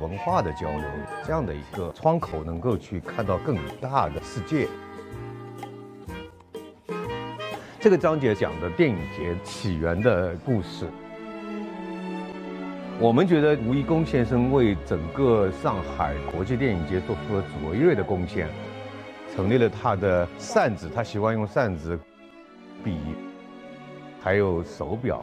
文化的交流这样的一个窗口，能够去看到更大的世界。这个章节讲的电影节起源的故事，我们觉得吴贻弓先生为整个上海国际电影节做出了卓越的贡献，成立了他的扇子，他喜欢用扇子、笔，还有手表。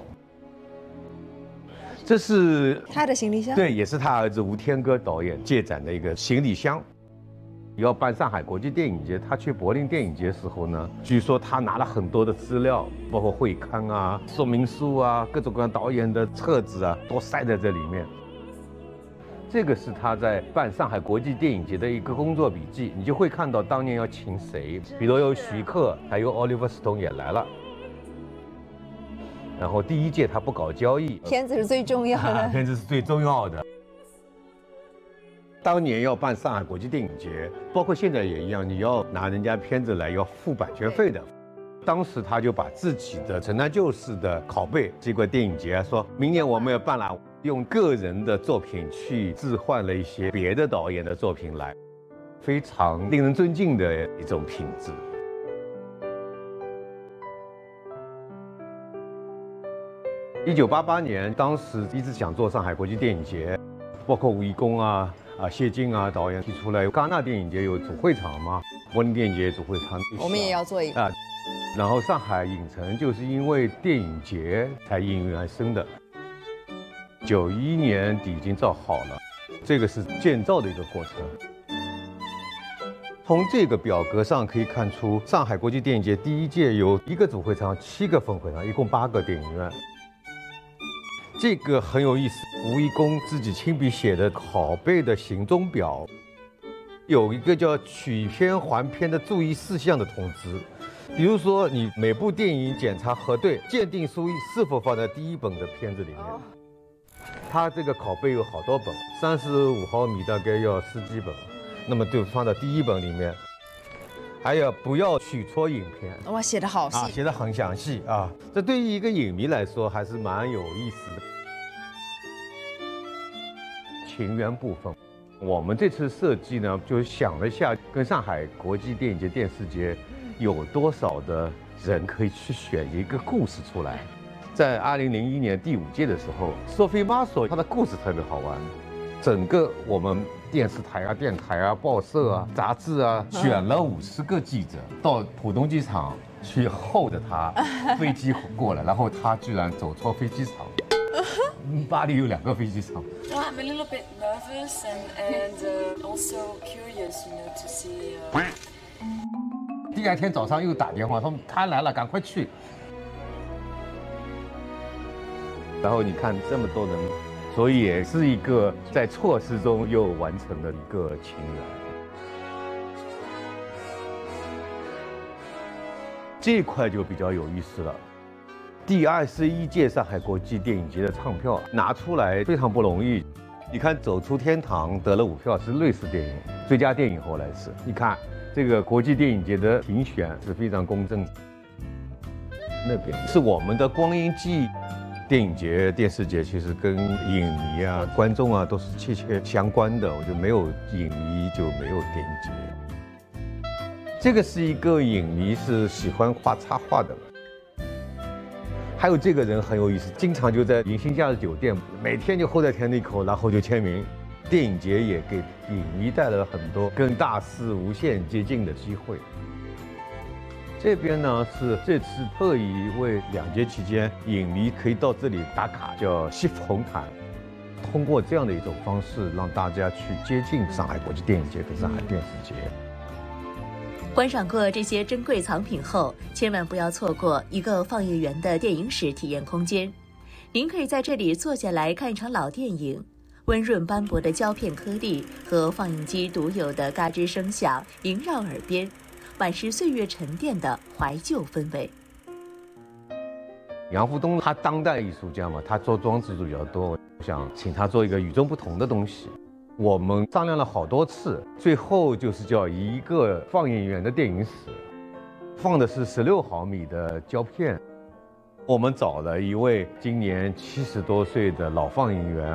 这是他的行李箱， 对，也是他儿子吴天歌导演借展的一个行李箱。要办上海国际电影节，他去柏林电影节时候呢，据说他拿了很多的资料，包括会刊啊、说明书啊、各种各样导演的册子啊，都塞在这里面。这个是他在办上海国际电影节的一个工作笔记，你就会看到当年要请谁，比如有徐克，还有奥利弗·斯通也来了。然后第一届他不搞交易， 片子是最重要的， 片子是最重要的。当年要办上海国际电影节，包括现在也一样，你要拿人家片子来要付版权费的。当时他就把自己的陈南旧事的拷贝这个电影节，说明年我们要办了，用个人的作品去置换了一些别的导演的作品来，非常令人尊敬的一种品质。1988年，当时一直想做上海国际电影节，包括吴贻弓谢晋导演提出来，戛纳电影节有主会场嘛，柏林电影节主会场， 我们也要做一个然后上海影城就是因为电影节才应运而生的。91年底已经造好了，这个是建造的一个过程。从这个表格上可以看出，上海国际电影节第一届有1个主会场、7个分会场，一共8个电影院。这个很有意思，吴贻弓自己亲笔写的拷贝的行踪表，有一个叫取片还片的注意事项的通知。比如说，你每部电影检查核对，鉴定书是否放在第一本的片子里面。它这个拷贝有好多本，35毫米大概要10几本，那么就放在第一本里面。还有不要取错影片， 哇，写得好细， 写得很详细啊！这对于一个影迷来说还是蛮有意思的。情缘部分，我们这次设计呢，就想了一下，跟上海国际电影节、电视节有多少的人可以去选一个故事出来。在2001年第5届的时候，Sophie Marceau她的故事特别好玩，整个我们电视台电台报社杂志选了50个记者到浦东机场去候着他飞机过来，然后他居然走错飞机场。巴黎有2个飞机场。 Well, I'm a little bit nervous and also curious, to see. 第2天早上又打电话说他来了，赶快去。然后你看这么多人。所以也是一个在错失中又完成的一个情缘。这一块就比较有意思了。第21届上海国际电影节的唱票拿出来非常不容易。你看《走出天堂》得了5票，是瑞士电影最佳电影，后来是。你看这个国际电影节的评选是非常公正。那边是我们的光阴记忆。电影节、电视节其实跟影迷观众都是切切相关的。我觉得没有影迷就没有电影节。这个是一个影迷，是喜欢画插画的。还有这个人很有意思，经常就在迎新假日酒店，每天就候在田里口，然后就签名。电影节也给影迷带来了很多跟大师无限接近的机会。这边呢是这次特意为2节期间影迷可以到这里打卡，叫西服红毯。通过这样的一种方式，让大家去接近上海国际电影节跟上海电视节。 观赏过这些珍贵藏品后，千万不要错过一个放映员的电影史体验空间。您可以在这里坐下来看一场老电影，温润斑驳的胶片颗粒和放映机独有的嘎吱声响萦绕耳边。满是岁月沉淀的怀旧氛围。 杨福东他当代艺术家嘛，他做装置比较多，我想请他做一个与众不同的东西。我们商量了好多次，最后就是叫一个放映员的电影史，放的是16毫米的胶片。我们找了一位今年70多岁的老放映员